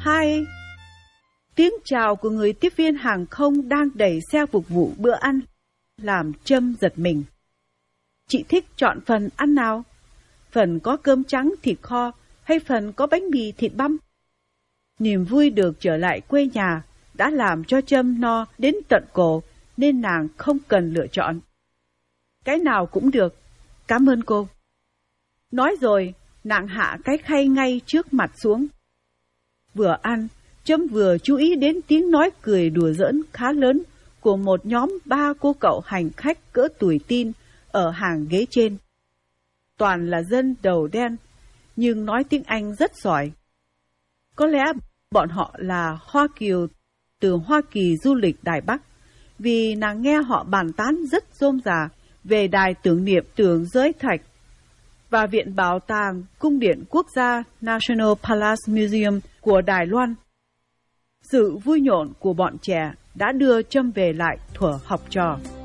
Hi. Tiếng chào của người tiếp viên hàng không đang đẩy xe phục vụ bữa ăn làm Trâm giật mình. Chị thích chọn phần ăn nào? Phần có cơm trắng thịt kho hay phần có bánh mì thịt băm? Niềm vui được trở lại quê nhà đã làm cho Trâm no đến tận cổ nên nàng không cần lựa chọn. Cái nào cũng được, cảm ơn cô. Nói rồi, nàng hạ cái khay ngay trước mặt xuống. Vừa ăn, Trâm vừa chú ý đến tiếng nói cười đùa giỡn khá lớn của một nhóm 3 cô cậu hành khách cỡ tuổi teen ở hàng ghế trên. Toàn là dân đầu đen, nhưng nói tiếng Anh rất giỏi. Có lẽ bọn họ là Hoa Kiều từ Hoa Kỳ du lịch Đài Bắc, vì nàng nghe họ bàn tán rất rôm rả về đài tưởng niệm Tượng Giới Thạch và Viện Bảo tàng Cung điện Quốc gia National Palace Museum của Đài Loan. Sự vui nhộn của bọn trẻ đã đưa Trâm về lại thuở học trò.